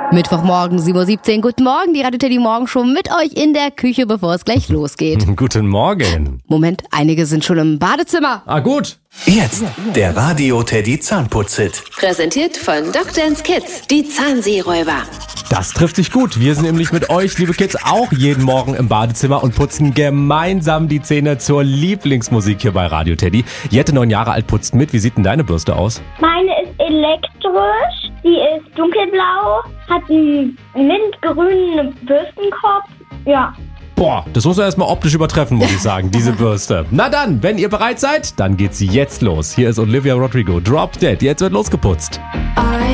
Mittwochmorgen, 7:17 Uhr. Guten Morgen, die Radio Teddy Morgenshow mit euch in der Küche, bevor es gleich losgeht. Guten Morgen. Moment, einige sind schon im Badezimmer. Ah, gut. Jetzt der Radio Teddy Zahnputz-Hit. Präsentiert von Dr. Kids, die Zahnseeräuber. Das trifft sich gut. Wir sind nämlich mit euch, liebe Kids, auch jeden Morgen im Badezimmer und putzen gemeinsam die Zähne zur Lieblingsmusik hier bei Radio Teddy. Jette, 9 Jahre alt, putzt mit. Wie sieht denn deine Bürste aus? Meine ist elektrisch, die ist dunkelblau, hat einen mintgrünen Bürstenkopf. Ja. Boah, das muss man erstmal optisch übertreffen, muss ich sagen, diese Bürste. Na dann, wenn ihr bereit seid, dann geht's jetzt los. Hier ist Olivia Rodrigo, Drop Dead. Jetzt wird losgeputzt.